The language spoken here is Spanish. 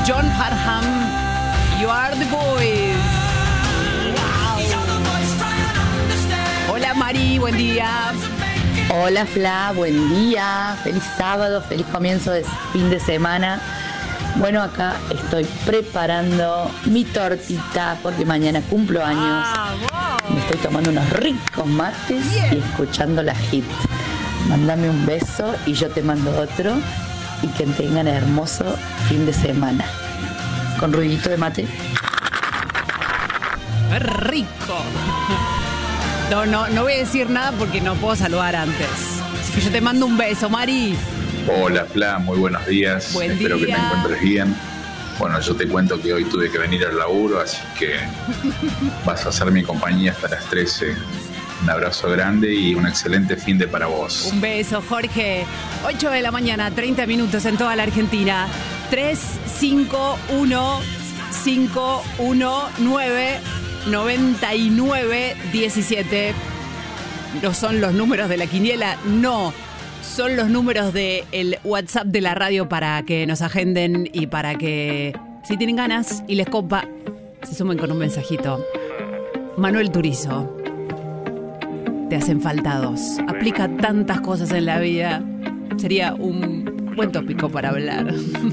John Farnham, You Are the Voice. Wow. Hola Mari, buen día. Hola Fla, buen día, feliz sábado, feliz comienzo de fin de semana. Bueno, acá estoy preparando mi tortita porque mañana cumplo años. Me estoy tomando unos ricos mates y escuchando la hit. Mándame un beso y yo te mando otro y que tengan hermoso fin de semana. Con ruidito de mate. ¡Qué rico! No voy a decir nada porque no puedo saludar antes. Así que yo te mando un beso, Mari. Hola, Fla, muy buenos días. Espero que te encuentres bien. Bueno, yo te cuento que hoy tuve que venir al laburo, así que vas a hacer mi compañía hasta las 13. Un abrazo grande y un excelente fin de para vos. Un beso, Jorge. 8 de la mañana, 30 minutos en toda la Argentina. 351-519-9917. ¿No son los números de la quiniela? No. Son los números del WhatsApp de la radio para que nos agenden y para que, si tienen ganas y les copa, se sumen con un mensajito. Manuel Turizo. Te hacen falta dos. Aplica tantas cosas en la vida. Sería un buen tópico para hablar.